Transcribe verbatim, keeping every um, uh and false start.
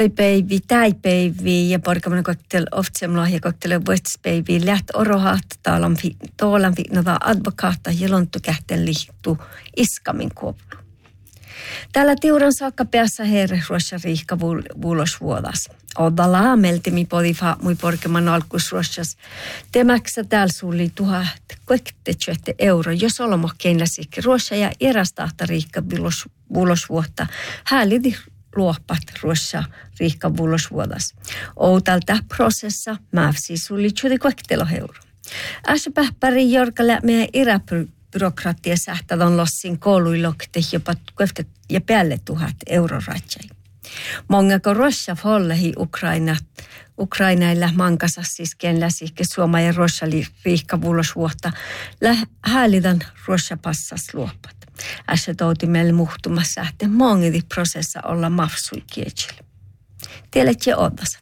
päivi, tai päivi ja porkamana koktel oftsemla ja koktel vuostispäivi läht orohat taalan taalan nota advokaata jelontu kähten lihtu iskamin kuopulu. Täällä tiuran saakka päässä herre ruossa riikka vuulosvuodas. Odda laameltimi podifa mui porkeman alkusruossas. Temäksä täällä sulli tuhat kuektetsyötte euro, jos olomokkein läsikki ruossa ja erästahta riikka vuulosvuotta. Häälidi luopat ruossa riikka vuulosvuodas. Outalta prosessa mäfsi sulli tjuti kuektelo euro. Äsä pähpäri jorka lämmeä iräpyr byrokratia sähtävän lossin kouluilokte jopa kueftet ja päälle tuhat euroratsai. Mongako rossa follehi Ukraina, Ukrainailla mankasa siis ken läsikke Suoma ja rossa riikka vuolosvuotta häälidan rossa passas luopat. Äsä touti meille muhtumassa sähte mongidi prosessa olla mafsui kiechille. Teille je odas.